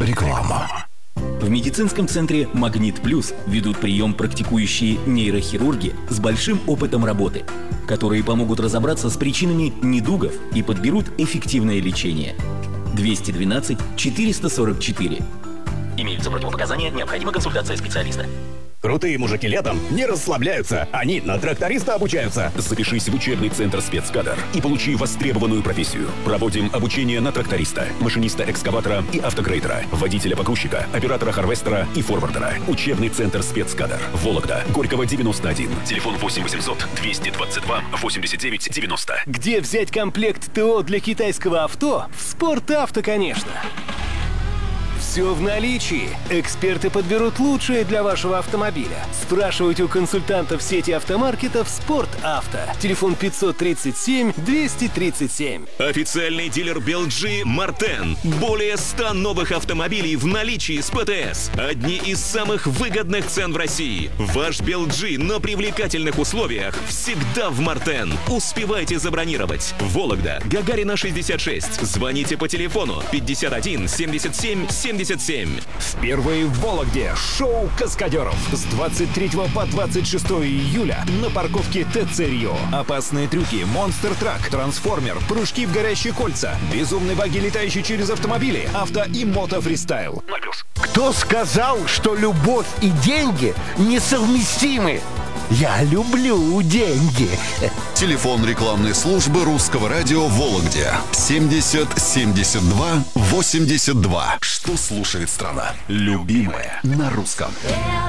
Реклама. В медицинском центре «Магнит Плюс» ведут прием практикующие нейрохирурги с большим опытом работы, которые помогут разобраться с причинами недугов и подберут эффективное лечение. 212 444. Имеются противопоказания, необходима консультация специалиста. Крутые мужики летом не расслабляются, они на тракториста обучаются. Запишись в учебный центр «Спецкадр» и получи востребованную профессию. Проводим обучение на тракториста, машиниста экскаватора и автогрейдера, водителя-погрузчика, оператора харвестера и форвардера. Учебный центр «Спецкадр». Вологда, Горького, 91. Телефон 8 800 222 89 90. Где взять комплект ТО для китайского авто? В «Спортавто», конечно. Все в наличии. Эксперты подберут лучшее для вашего автомобиля. Спрашивайте у консультантов сети автомаркетов «Спортавто». Телефон 537-237. Официальный дилер BLG «Мартен». Более 100 новых автомобилей в наличии с ПТС. Одни из самых выгодных цен в России. Ваш BLG на привлекательных условиях всегда в «Мартен». Успевайте забронировать. Вологда, Гагарина, 66. Звоните по телефону 51 77 77. Впервые в Вологде шоу каскадеров с 23 по 26 июля на парковке ТЦ Рио. Опасные трюки, монстр-трак, трансформер, прыжки в горящие кольца, безумные баги, летающие через автомобили, авто и мото-фристайл. Кто сказал, что любовь и деньги несовместимы? Я люблю деньги. Телефон рекламной службы Русского радио в Вологде. 70 72 82. Что слушает страна? Любимое на русском.